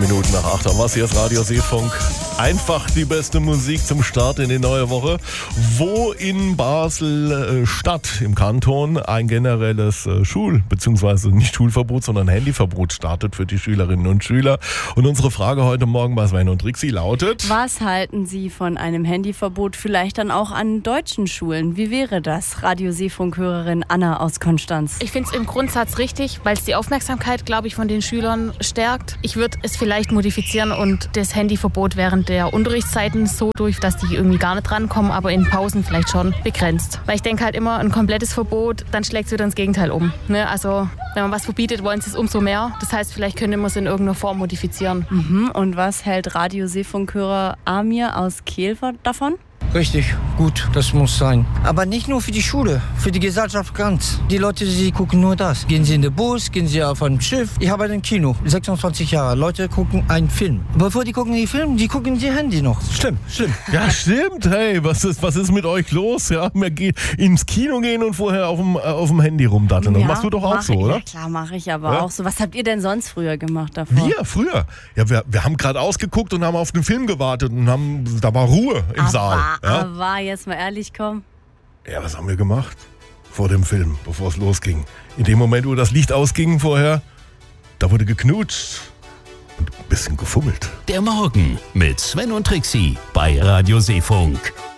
Minuten nach 8 Uhr. Was hier ist Radio Seefunk. Einfach die beste Musik zum Start in die neue Woche. Wo in Basel-Stadt im Kanton ein generelles bzw. nicht Schulverbot, sondern Handyverbot startet für die Schülerinnen und Schüler. Und unsere Frage heute Morgen bei Sven und Trixi lautet: Was halten Sie von einem Handyverbot vielleicht dann auch an deutschen Schulen? Wie wäre das? Radio Seefunk-Hörerin Anna aus Konstanz. Ich finde es im Grundsatz richtig, weil es die Aufmerksamkeit, glaube ich, von den Schülern stärkt. Ich würde es vielleicht modifizieren und das Handyverbot während der Unterrichtszeiten so durch, dass die irgendwie gar nicht rankommen, aber in Pausen vielleicht schon begrenzt. Weil ich denke halt immer, ein komplettes Verbot, dann schlägt es wieder ins Gegenteil um. Ne? Also wenn man was verbietet, wollen sie es umso mehr. Das heißt, vielleicht könnte man es in irgendeiner Form modifizieren. Und was hält Radio Seefunk-Hörer Amir aus Kehl davon? Richtig, gut, das muss sein. Aber nicht nur für die Schule, für die Gesellschaft ganz. Die Leute, sie gucken nur das. Gehen sie in den Bus, gehen sie auf ein Schiff. Ich habe ein Kino, 26 Jahre. Leute gucken einen Film. Bevor die gucken den Film, die gucken ihr Handy noch. Schlimm. Ja, stimmt. Hey, was ist mit euch los? Ja, ins Kino gehen und vorher auf dem Handy rumdatteln. Das machst du doch auch so, oder? Ja, klar, mache ich aber auch so. Was habt ihr denn sonst früher gemacht davor? Wir früher? Ja, wir haben gerade ausgeguckt und haben auf den Film gewartet und da war Ruhe im Saal. Ja? Aber jetzt mal ehrlich, komm. Ja, was haben wir gemacht vor dem Film, bevor es losging? In dem Moment, wo das Licht ausging vorher, da wurde geknutscht und ein bisschen gefummelt. Der Morgen mit Sven und Trixi bei Radio Seefunk.